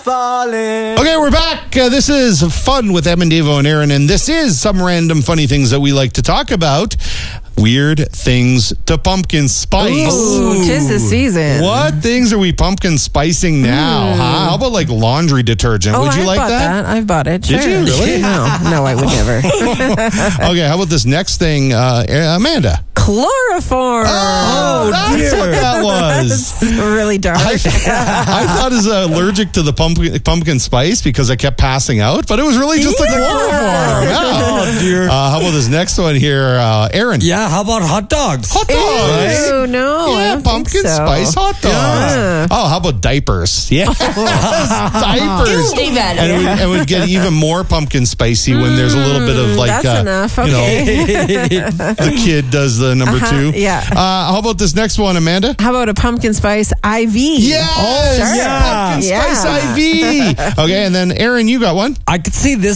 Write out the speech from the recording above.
Falling. Okay, we're back. This is Fun with Evan, Devo, and Aaron, and this is some random funny things that we like to talk about. Weird things to pumpkin spice. Ooh, 'tis the season. What things are we pumpkin spicing now? Huh? How about like laundry detergent? Would you I've like bought that? I've bought it. Did Sure. you really? No, I would never. Okay, how about this next thing, Amanda? Chloroform. Oh, that's what that was. It's really dark. I thought I was allergic to the pumpkin spice because I kept passing out, but it was really just the chloroform. Yeah. Oh, dear. How about this next one here, Aaron? Yeah, how about hot dogs? Hot dogs. Ew, no. I Yeah, don't pumpkin think so. spice hot dogs. Yeah. Oh, how about diapers? Yeah, diapers. And it would get even more pumpkin spicy when there's a little bit of like, That's enough. Okay. the kid does the number two. Yeah. How about this next one, Amanda? How about a pumpkin spice IV? Yes. Sure. yeah. Pumpkin spice IV. Okay, and then Aaron, you got one. I could see this